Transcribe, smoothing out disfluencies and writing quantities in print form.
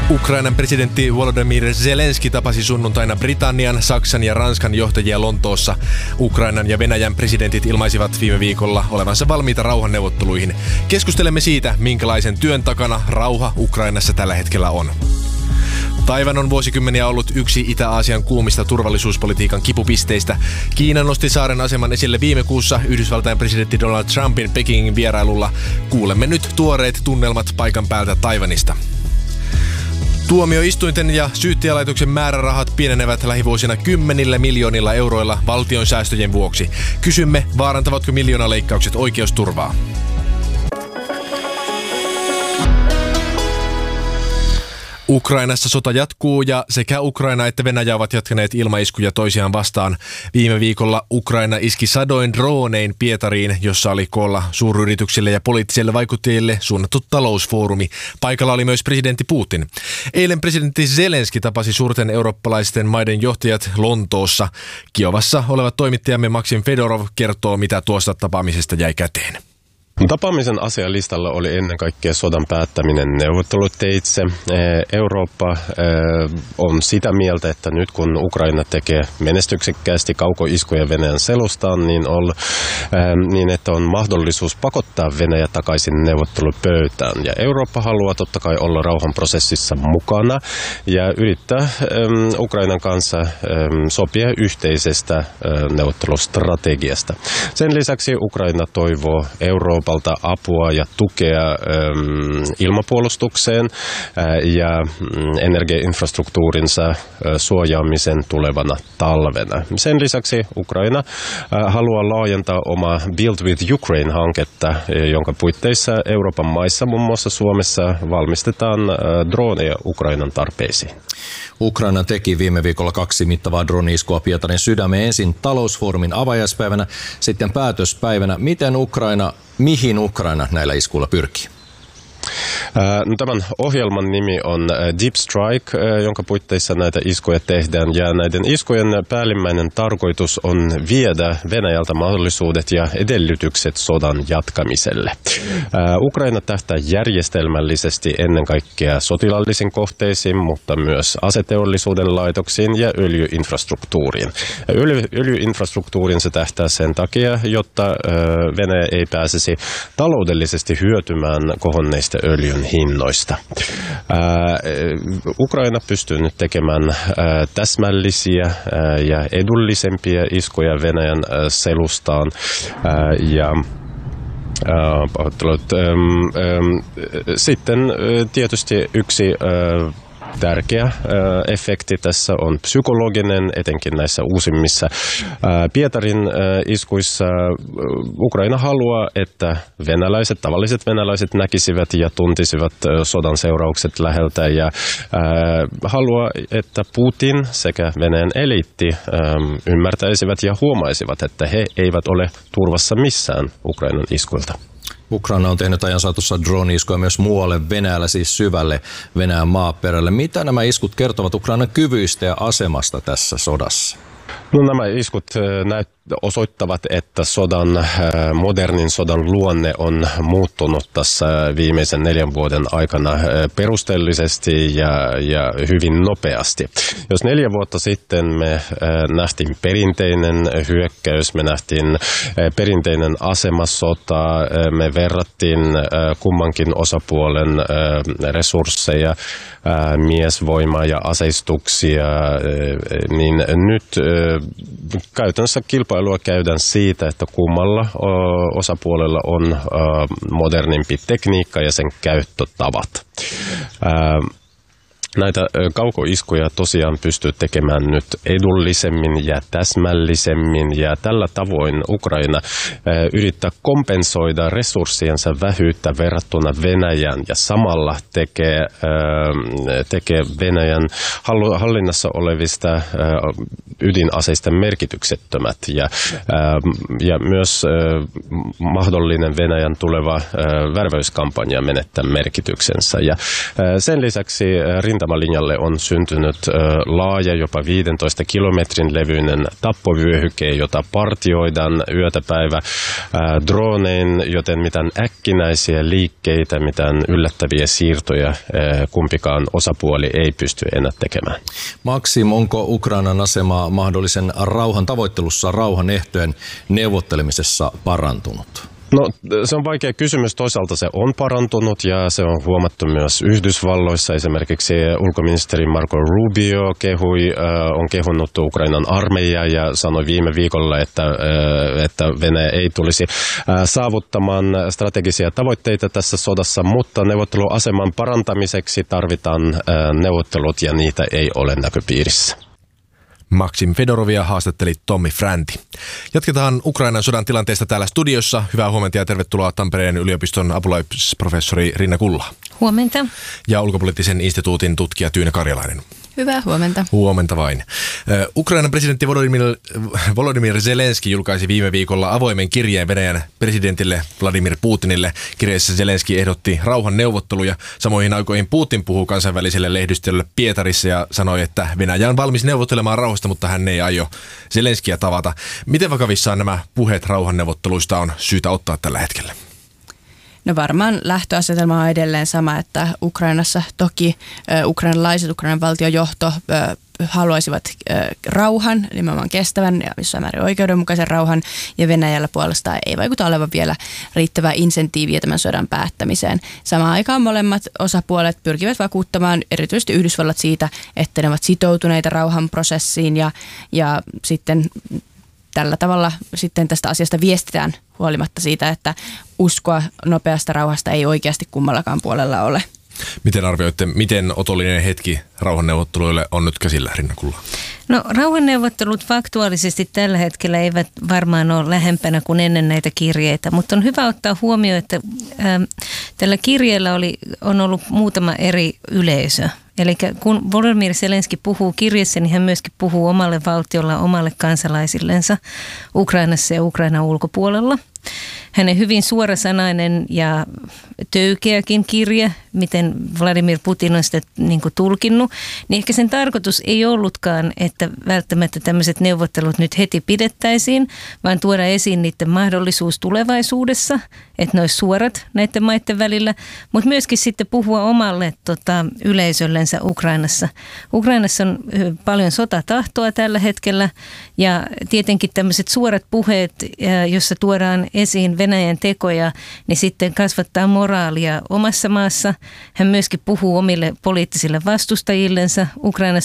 Ukrainan presidentti Volodymyr Zelenski tapasi sunnuntaina Britannian, Saksan ja Ranskan johtajia Lontoossa. Ukrainan ja Venäjän presidentit ilmaisivat viime viikolla olevansa valmiita rauhanneuvotteluihin. Keskustelemme siitä, minkälaisen työn takana rauha Ukrainassa tällä hetkellä on. Taiwan on vuosikymmeniä ollut yksi Itä-Aasian kuumista turvallisuuspolitiikan kipupisteistä. Kiina nosti saaren aseman esille viime kuussa Yhdysvaltain presidentti Donald Trumpin Pekingin vierailulla. Kuulemme nyt tuoreet tunnelmat paikan päältä Taiwanista. Tuomioistuinten ja syyttäjälaitoksen määrärahat pienenevät lähivuosina 10 miljoonilla euroilla valtion säästöjen vuoksi. Kysymme, vaarantavatko miljoonaleikkaukset oikeusturvaa? Ukrainassa sota jatkuu ja sekä Ukraina että Venäjä ovat jatkaneet ilmaiskuja toisiaan vastaan. Viime viikolla Ukraina iski sadoin dronein Pietariin, jossa oli koolla suuryrityksille ja poliittisille vaikuttajille suunnattu talousfoorumi. Paikalla oli myös presidentti Putin. Eilen presidentti Zelenski tapasi suurten eurooppalaisten maiden johtajat Lontoossa. Kiovassa oleva toimittajamme Maksim Fedorov kertoo, mitä tuosta tapaamisesta jäi käteen. Tapaamisen asialistalla oli ennen kaikkea sodan päättäminen neuvotteluteitse. Eurooppa on sitä mieltä, että nyt kun Ukraina tekee menestyksekkäästi kaukoiskuja Venäjän selustaan, niin että on mahdollisuus pakottaa Venäjä takaisin neuvottelupöytään. Ja Eurooppa haluaa totta kai olla rauhanprosessissa mukana ja yrittää Ukrainan kanssa sopia yhteisestä neuvottelustrategiasta. Sen lisäksi Ukraina toivoo Euroopalta apua ja tukea ilmapuolustukseen ja energiainfrastruktuurinsa suojaamisen tulevana talvena. Sen lisäksi Ukraina haluaa laajentaa omaa Build with Ukraine-hanketta, jonka puitteissa Euroopan maissa, muun muassa Suomessa, valmistetaan droneja Ukrainan tarpeisiin. Ukraina teki viime viikolla 2 mittavaa drone-iskua Pietarin sydämeen, ensin talousfoorumin avajaispäivänä, sitten päätöspäivänä. Mihin Ukraina näillä iskuilla pyrkii? Tämän ohjelman nimi on Deep Strike, jonka puitteissa näitä iskuja tehdään. Ja näiden iskujen päällimmäinen tarkoitus on viedä Venäjältä mahdollisuudet ja edellytykset sodan jatkamiselle. Ukraina tähtää järjestelmällisesti ennen kaikkea sotilaallisiin kohteisiin, mutta myös aseteollisuuden laitoksiin ja öljyinfrastruktuuriin. Öljyinfrastruktuuriin se tähtää sen takia, jotta Venäjä ei pääsisi taloudellisesti hyötymään kohonneista öljyn hinnoista. Ukraina pystyy nyt tekemään täsmällisiä ja edullisempia iskuja Venäjän selustaan ja sitten tietysti yksi tärkeä efekti tässä on psykologinen, etenkin näissä uusimmissa Pietarin iskuissa. Ukraina haluaa, että tavalliset venäläiset näkisivät ja tuntisivat sodan seuraukset läheltä ja haluaa, että Putin sekä Venäjän eliitti ymmärtäisivät ja huomaisivat, että he eivät ole turvassa missään Ukrainan iskuilta. Ukraina on tehnyt ajan saatossa drone-iskuja myös muualle Venäjällä, siis syvälle Venäjän maaperälle. Mitä nämä iskut kertovat Ukrainan kyvyistä ja asemasta tässä sodassa? No, nämä iskut osoittavat, että modernin sodan luonne on muuttunut tässä viimeisen 4 vuoden aikana perusteellisesti ja hyvin nopeasti. Jos 4 vuotta sitten me nähtiin perinteinen hyökkäys, me nähtiin perinteinen asemasota, me verrattiin kummankin osapuolen resursseja, miesvoimaa ja aseistuksia, niin nyt käytännössä kilpailua käydään siitä, että kummalla osapuolella on modernimpi tekniikka ja sen käyttötavat. Näitä kaukoiskuja tosiaan pystyy tekemään nyt edullisemmin ja täsmällisemmin ja tällä tavoin Ukraina yrittää kompensoida resurssiensa vähyyttä verrattuna Venäjään ja samalla tekee Venäjän hallinnassa olevista ydinaseista merkityksettömät ja myös mahdollinen Venäjän tuleva värväyskampanja menettää merkityksensä. Ja sen lisäksi rintamalinjalle on syntynyt laaja, jopa 15 kilometrin levyinen tappovyöhyke, jota partioidaan yötä päivä dronein, joten mitään äkkinäisiä liikkeitä, mitään yllättäviä siirtoja kumpikaan osapuoli ei pysty enää tekemään. Maksim, onko Ukrainan asema mahdollisen rauhan tavoittelussa, rauhan ehtojen neuvottelemisessa parantunut? No, se on vaikea kysymys. Toisaalta se on parantunut ja se on huomattu myös Yhdysvalloissa. Esimerkiksi ulkoministeri Marco Rubio on kehunut Ukrainan armeijaa ja sanoi viime viikolla, että Venäjä ei tulisi saavuttamaan strategisia tavoitteita tässä sodassa, mutta neuvotteluaseman parantamiseksi tarvitaan neuvottelut ja niitä ei ole näköpiirissä. Maksim Fedorovia haastatteli Tommi Fränti. Jatketaan Ukrainan sodan tilanteesta täällä studiossa. Hyvää huomenta ja tervetuloa Tampereen yliopiston apulaisprofessori Rinna Kulla. Huomenta. Ja ulkopoliittisen instituutin tutkija Tyyne Karjalainen. Hyvää huomenta. Huomenta vain. Ukrainan presidentti Volodymyr Zelenski julkaisi viime viikolla avoimen kirjeen Venäjän presidentille Vladimir Putinille. Kirjeessä Zelenski ehdotti rauhan neuvotteluja. Samoihin aikoihin Putin puhuu kansainväliselle lehdistölle Pietarissa ja sanoi, että Venäjä on valmis neuvottelemaan rauhasta, mutta hän ei aio Zelenskiä tavata. Miten vakavissaan nämä puheet rauhanneuvotteluista on syytä ottaa tällä hetkellä? No varmaan lähtöasetelma on edelleen sama, että Ukrainassa toki ukrainalaiset, Ukrainan valtiojohto haluaisivat rauhan, nimenomaan kestävän ja jossain määrin oikeudenmukaisen rauhan, ja Venäjällä puolestaan ei vaikuta olevan vielä riittävää insentiiviä tämän sodan päättämiseen. Samaan aikaan molemmat osapuolet pyrkivät vakuuttamaan erityisesti Yhdysvallat siitä, että ne ovat sitoutuneita rauhanprosessiin ja sitten tällä tavalla sitten tästä asiasta viestitään huolimatta siitä, että uskoa nopeasta rauhasta ei oikeasti kummallakaan puolella ole. Miten arvioitte, miten otollinen hetki rauhanneuvotteluille on nyt käsillä, Rinna Kulla? No rauhanneuvottelut faktuaalisesti tällä hetkellä eivät varmaan ole lähempänä kuin ennen näitä kirjeitä, mutta on hyvä ottaa huomioon, että tällä kirjeellä on ollut muutama eri yleisö. Eli kun Volodymyr Zelenski puhuu kirjeessä, niin hän myöskin puhuu omalle valtiolla, omalle kansalaisillensa Ukrainassa ja Ukrainan ulkopuolella. Hänen hyvin suorasanainen ja töykeäkin kirje, miten Vladimir Putin on sitä niin kuin tulkinnut, niin ehkä sen tarkoitus ei ollutkaan, että välttämättä tämmöiset neuvottelut nyt heti pidettäisiin, vaan tuoda esiin niiden mahdollisuus tulevaisuudessa, että ne olisi suorat näiden maiden välillä, mutta myöskin sitten puhua omalle yleisöllensä Ukrainassa. Ukrainassa on paljon sotatahtoa tällä hetkellä ja tietenkin tämmöiset suorat puheet, jossa tuodaan esiin Venäjän tekoja, niin sitten kasvattaa moraalia omassa maassa. Hän myöskin puhuu omille poliittisille vastustajillensa Ukrainassa.